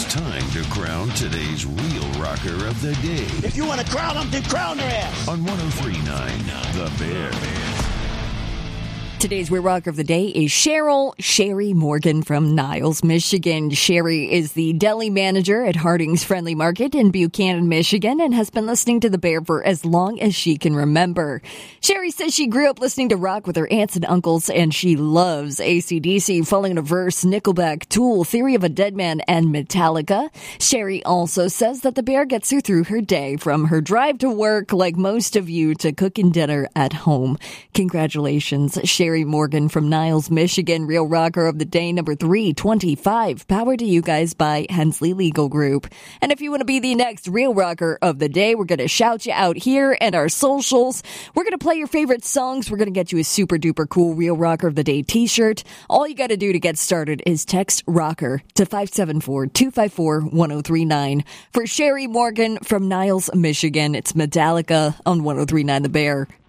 time to crown today's real rocker of the day. If you want to crown them, then crown their ass. On 103.9 The Bear. Today's Real Rocker of the Day is Sherry Morgan from Niles, Michigan. Sherry is the deli manager at Harding's Friendly Market in Buchanan, Michigan, and has been listening to The Bear for as long as she can remember. Sherry says she grew up listening to rock with her aunts and uncles, and she loves AC/DC, Falling in a Verse, Nickelback, Tool, Theory of a Dead Man, and Metallica. Sherry also says that The Bear gets her through her day, from her drive to work, like most of you, to cooking dinner at home. Congratulations, Sherry Morgan from Niles, Michigan, Real Rocker of the Day number 325, powered to you guys by Hensley Legal Group. And if you want to be the next Real Rocker of the Day, we're going to shout you out here and our socials. We're going to play your favorite songs. We're going to get you a super duper cool Real Rocker of the Day t-shirt. All you got to do to get started is text ROCKER to 574-254-1039. For Sherry Morgan from Niles, Michigan, it's Metallica on 103.9 The Bear.